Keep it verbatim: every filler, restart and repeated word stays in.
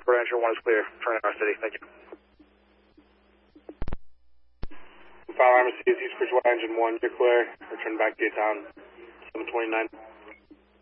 Bridgewater Engine one is clear. Turning our city. Thank you. Fire Arm East Bridgewater Engine one, you're clear. Return back to your town. seven twenty-nine.